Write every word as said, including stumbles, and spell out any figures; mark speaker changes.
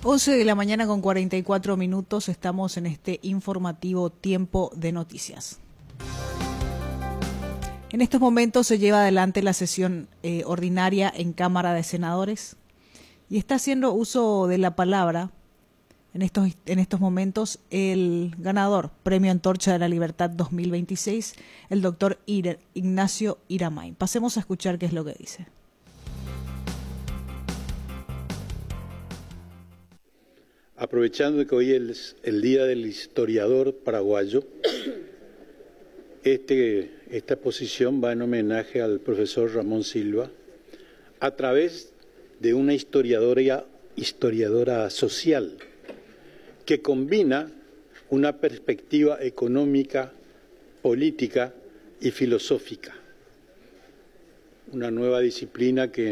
Speaker 1: once de la mañana con cuarenta y cuatro minutos, estamos en este informativo Tiempo de Noticias. En estos momentos se lleva adelante la sesión eh, ordinaria en Cámara de Senadores y está haciendo uso de la palabra en estos, en estos momentos el ganador Premio Antorcha de la Libertad dos mil veintiséis, el doctor Ignacio Iramay. Pasemos a escuchar qué es lo que dice.
Speaker 2: Aprovechando que hoy es el Día del Historiador Paraguayo, este, esta exposición va en homenaje al profesor Ramón Silva a través de una historiadora, historiadora social que combina una perspectiva económica, política y filosófica, una nueva disciplina que